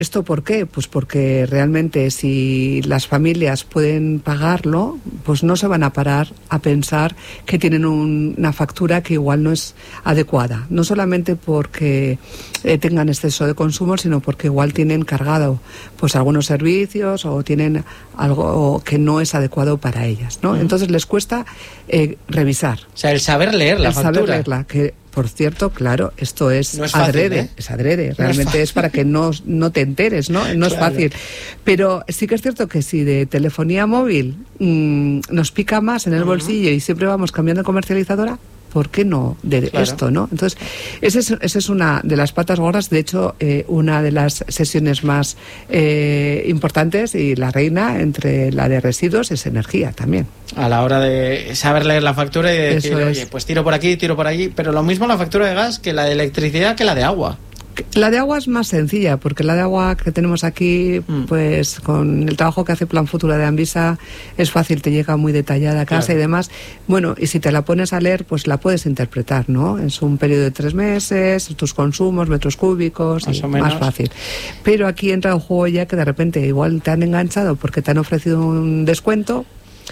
¿Esto por qué? Pues porque realmente si las familias pueden pagarlo, pues no se van a parar a pensar que tienen una factura que igual no es adecuada. No solamente porque tengan exceso de consumo, sino porque igual tienen cargado pues algunos servicios o tienen algo que no es adecuado para ellas, ¿no? Entonces les cuesta revisar. O sea, el saber leer la factura. Saber leerla, que por cierto, claro, esto es, no es fácil, adrede, es adrede, realmente es para que no te enteres, ¿no? No es fácil. Pero sí que es cierto que si de telefonía móvil nos pica más en el bolsillo y siempre vamos cambiando de comercializadora, ¿por qué no de esto, no? Entonces, esa es una de las patas gordas. De hecho, una de las sesiones más importantes y la reina entre la de residuos es energía también. A la hora de saber leer la factura y de decir, oye, pues tiro por aquí, tiro por allí. Pero lo mismo la factura de gas que la de electricidad que la de agua. La de agua es más sencilla, porque la de agua que tenemos aquí, pues con el trabajo que hace Plan Futura de Anvisa, es fácil, te llega muy detallada a casa y demás. Bueno, y si te la pones a leer, pues la puedes interpretar, ¿no? Es un periodo de 3 meses, tus consumos, metros cúbicos, más fácil. Pero aquí entra un juego ya que de repente igual te han enganchado porque te han ofrecido un descuento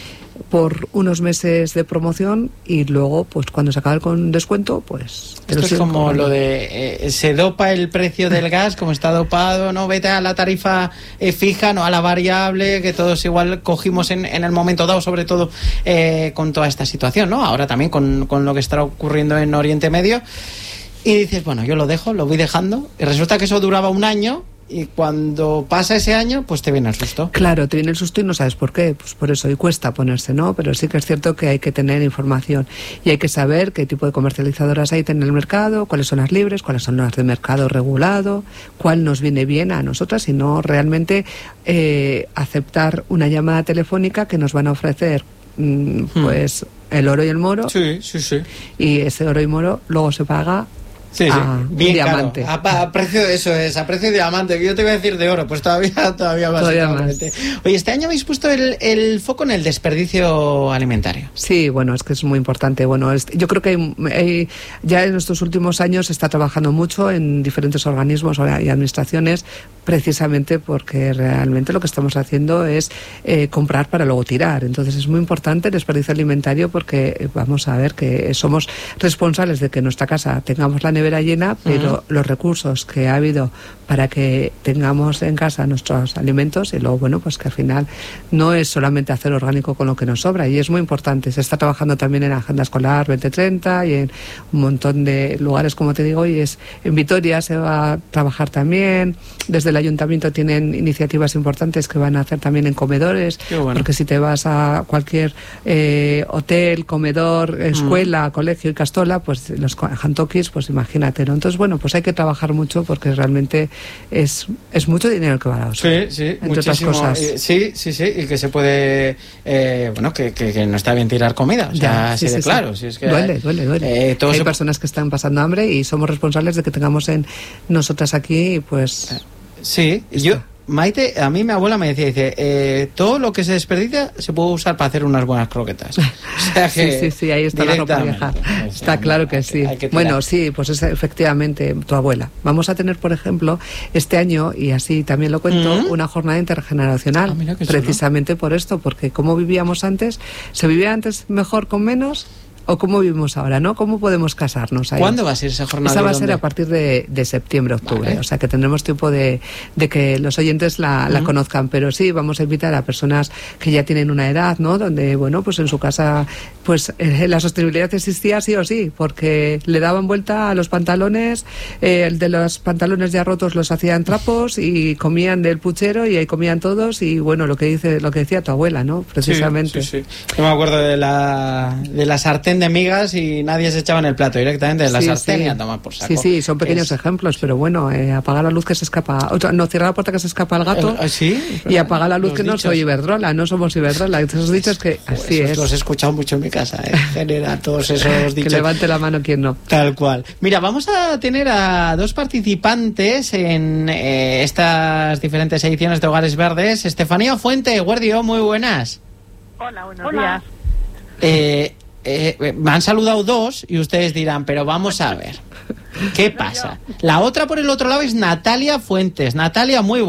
por unos meses de promoción y luego pues cuando se acaba el descuento pues esto es como lo de se dopa el precio del gas como está dopado, no vete a la tarifa fija, no a la variable, que todos igual cogimos en el momento dado, sobre todo con toda esta situación, ¿no? Ahora también con lo que está ocurriendo en Oriente Medio, y dices, bueno, yo lo dejo, lo voy dejando, y resulta que eso duraba 1 año. Y cuando pasa ese año, pues te viene el susto. Claro, te viene el susto y no sabes por qué. Pues por eso, y cuesta ponerse, ¿no? Pero sí que es cierto que hay que tener información y hay que saber qué tipo de comercializadoras hay en el mercado, cuáles son las libres, cuáles son las de mercado regulado, cuál nos viene bien a nosotras y no realmente aceptar una llamada telefónica que nos van a ofrecer pues el oro y el moro. Sí. Y ese oro y moro luego se paga bien diamante. A precio de eso es, a precio de diamante, que yo te iba a decir de oro, pues todavía más. Oye, este año habéis puesto el foco en el desperdicio alimentario. Sí, bueno, es que es muy importante. Bueno, yo creo que ya en estos últimos años se está trabajando mucho en diferentes organismos y administraciones, precisamente porque realmente lo que estamos haciendo es comprar para luego tirar. Entonces es muy importante el desperdicio alimentario porque vamos a ver que somos responsables de que en nuestra casa tengamos la nevera llena, pero los recursos que ha habido para que tengamos en casa nuestros alimentos y luego, bueno, pues que al final no es solamente hacer orgánico con lo que nos sobra, y es muy importante. Se está trabajando también en Agenda Escolar 2030 y en un montón de lugares, como te digo, y en Vitoria se va a trabajar también. Desde el Ayuntamiento tienen iniciativas importantes que van a hacer también en comedores, porque si te vas a cualquier hotel, comedor, escuela, colegio y castola, pues los jantokis, pues imagínate, ¿no? Entonces, bueno, pues hay que trabajar mucho porque realmente es mucho dinero el que va a la basura. Sí, entre otras cosas. Sí, y que se puede, bueno, que no está bien tirar comida, o sea, así de claro. Si es que duele. Hay personas que están pasando hambre y somos responsables de que tengamos en nosotras aquí, pues... Sí, Maite, a mí mi abuela me decía, todo lo que se desperdicia se puede usar para hacer unas buenas croquetas. O sea que sí, ahí está la ropa vieja. Está claro que sí. Bueno, sí, pues es efectivamente tu abuela. Vamos a tener, por ejemplo, este año, y así también lo cuento, una jornada intergeneracional, precisamente por esto, porque como vivíamos antes, ¿se vivía antes mejor con menos? ¿O cómo vivimos ahora, no? ¿Cómo podemos casarnos ahí? ¿Cuándo va a ser esa jornada? Esa va a ser a partir de septiembre, octubre. Vale. O sea que tendremos tiempo de que los oyentes la conozcan. Pero sí, vamos a invitar a personas que ya tienen una edad, ¿no? Donde, bueno, pues en su casa, pues la sostenibilidad existía sí o sí, porque le daban vuelta a los pantalones, el de los pantalones ya rotos los hacían trapos y comían del puchero y ahí comían todos, y bueno, lo que decía tu abuela, ¿no? Precisamente. Sí. Yo me acuerdo de la sartén de migas y nadie se echaba en el plato directamente de la sartén y a tomar por saco. Sí, son pequeños ejemplos, pero bueno, apagar la luz que se escapa, cierra la puerta que se escapa el gato, y apagar la luz que no soy Iberdrola, no somos Iberdrola. Esos dichos que así es. Los he escuchado mucho en mi casa, genera todos esos dichos. Que levante la mano quien no. Tal cual. Mira, vamos a tener a 2 participantes en estas diferentes ediciones de Hogares Verdes. Estefanía Fuente, Guardio, muy buenas. Hola, buenos días. Me han saludado 2 y ustedes dirán, pero vamos a ver. ¿Qué pasa? La otra por el otro lado es Natalia Fuentes. Natalia, muy